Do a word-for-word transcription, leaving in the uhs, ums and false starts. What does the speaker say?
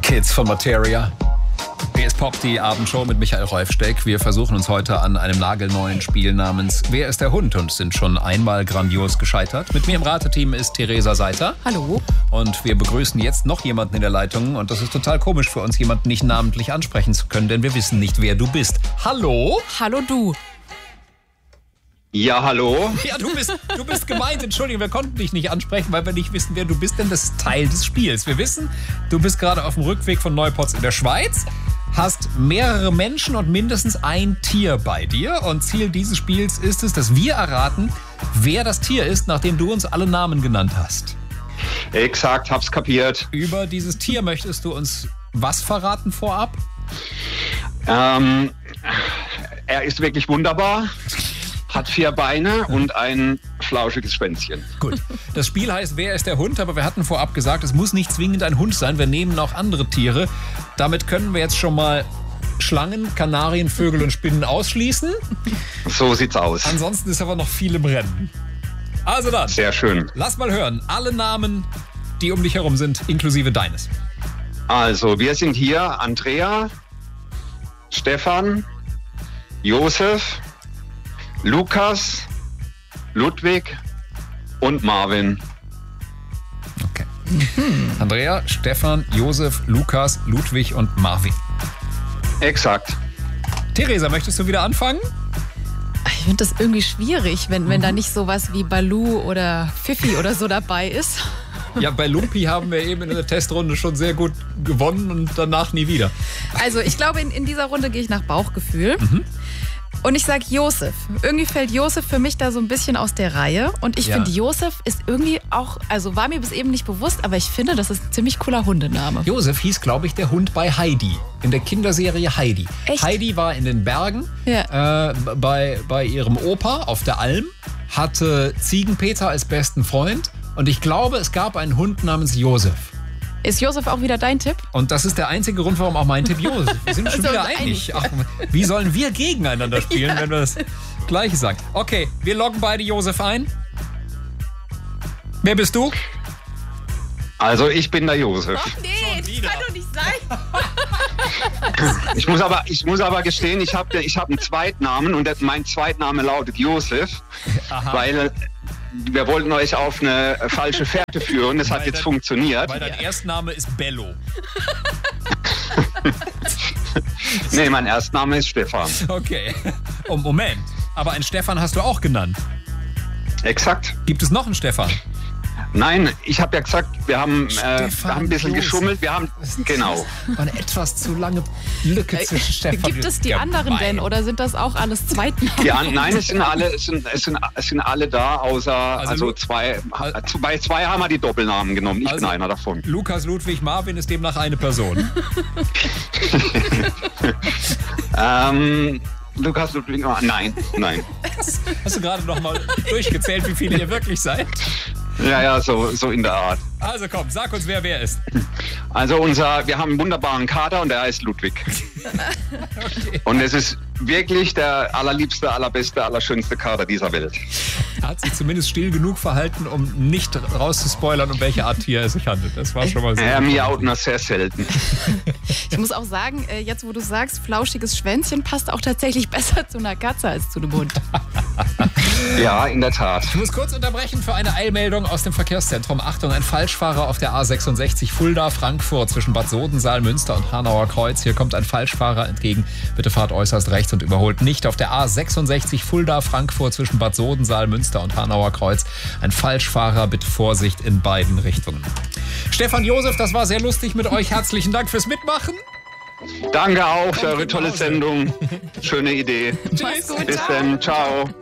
Kids von Materia. Hier ist Pop, die Abendshow mit Michael Rolfsteck. Wir versuchen uns heute an einem nagelneuen Spiel namens Wer ist der Hund? Und sind schon einmal grandios gescheitert. Mit mir im Rateteam ist Theresa Seiter. Hallo. Und wir begrüßen jetzt noch jemanden in der Leitung. Und das ist total komisch für uns, jemanden nicht namentlich ansprechen zu können, denn wir wissen nicht, wer du bist. Hallo? Hallo du. Ja, hallo? Ja, du bist, du bist gemeint. Entschuldigung, wir konnten dich nicht ansprechen, weil wir nicht wissen, wer du bist, denn das ist Teil des Spiels. Wir wissen, du bist gerade auf dem Rückweg von Neupotz in der Schweiz, hast mehrere Menschen und mindestens ein Tier bei dir. Und Ziel dieses Spiels ist es, dass wir erraten, wer das Tier ist, nachdem du uns alle Namen genannt hast. Exakt, hab's kapiert. Über dieses Tier möchtest du uns was verraten vorab? Ähm, er ist wirklich wunderbar. Hat vier Beine und ein flauschiges Schwänzchen. Gut. Das Spiel heißt Wer ist der Hund? Aber wir hatten vorab gesagt, es muss nicht zwingend ein Hund sein. Wir nehmen auch andere Tiere. Damit können wir jetzt schon mal Schlangen, Kanarien, Vögel und Spinnen ausschließen. So sieht's aus. Ansonsten ist aber noch viel im Rennen. Also dann. Sehr schön. Lass mal hören. Alle Namen, die um dich herum sind, inklusive deines. Also, wir sind hier Andrea, Stefan, Josef, Lukas, Ludwig und Marvin. Okay. Andrea, Stefan, Josef, Lukas, Ludwig und Marvin. Exakt. Theresa, möchtest du wieder anfangen? Ich finde das irgendwie schwierig, wenn, wenn da nicht sowas wie Baloo oder Fifi oder so dabei ist. Ja, bei Lumpi haben wir eben in der Testrunde schon sehr gut gewonnen und danach nie wieder. Also ich glaube, in, in dieser Runde gehe ich nach Bauchgefühl. Mhm. Und ich sag Josef. Irgendwie fällt Josef für mich da so ein bisschen aus der Reihe. Und ich ja. finde, Josef ist irgendwie auch, also war mir bis eben nicht bewusst, aber ich finde, das ist ein ziemlich cooler Hundename. Josef hieß, glaube ich, der Hund bei Heidi. In der Kinderserie Heidi. Echt? Heidi war in den Bergen ja. äh, bei, bei ihrem Opa auf der Alm, hatte Ziegenpeter als besten Freund. Und ich glaube, es gab einen Hund namens Josef. Ist Josef auch wieder dein Tipp? Und das ist der einzige Grund, warum auch mein Tipp Josef. Wir sind schon wieder einig. Ach, wie sollen wir gegeneinander spielen, ja. wenn wir das Gleiche sagen? Okay, wir loggen beide Josef ein. Wer bist du? Also ich bin der Josef. Ach nee, das kann doch nicht sein. Ich muss aber, ich muss aber gestehen, ich habe ich hab einen Zweitnamen und mein Zweitname lautet Josef, Aha. weil wir wollten euch auf eine falsche Fährte führen. Das hat jetzt dein, funktioniert. Weil dein Erstname ist Bello. Nee, mein Erstname ist Stefan. Okay. Oh, Moment. Aber einen Stefan hast du auch genannt. Exakt. Gibt es noch einen Stefan? Nein, ich habe ja gesagt, wir haben, äh, wir haben ein bisschen Josef. geschummelt. Wir haben, genau. Eine etwas zu lange Lücke zwischen Stefan. Gibt es die anderen denn oder sind das auch alles Zweitnamen? Ja, nein, es sind alle, es sind, es sind, es sind alle da, außer also, also zwei. Also, bei zwei haben wir die Doppelnamen genommen. Ich also bin einer davon. Lukas, Ludwig, Marvin ist demnach eine Person. ähm. Lukas, Ludwig, nein, nein. Hast du gerade noch mal durchgezählt, wie viele ihr wirklich seid? Ja, ja, so, so in der Art. Also komm, sag uns, wer wer ist. Also unser, wir haben einen wunderbaren Kater und der heißt Ludwig. Okay. Und es ist wirklich der allerliebste, allerbeste, allerschönste Kater dieser Welt. Er hat sich zumindest still genug verhalten, um nicht rauszuspoilern, um welche Art Tier es sich handelt. Das war schon mal sehr. Er miaut nur sehr selten. Ich muss auch sagen, jetzt wo du sagst, flauschiges Schwänzchen passt auch tatsächlich besser zu einer Katze als zu einem Hund. Ja, in der Tat. Ich muss kurz unterbrechen für eine Eilmeldung aus dem Verkehrszentrum. Achtung, ein Falschfahrer auf der A sechsundsechzig Fulda-Frankfurt zwischen Bad Sodensaal, Münster und Hanauer Kreuz. Hier kommt ein Falschfahrer entgegen. Bitte fahrt äußerst rechts und überholt nicht auf der A sechsundsechzig Fulda-Frankfurt zwischen Bad Sodensaal, Münster und Hanauer Kreuz. Ein Falschfahrer, bitte Vorsicht in beiden Richtungen. Stefan, Josef, das war sehr lustig mit euch. Herzlichen Dank fürs Mitmachen. Danke auch für eure tolle Sendung. Schöne Idee. Tschüss. Bis dann. Ciao.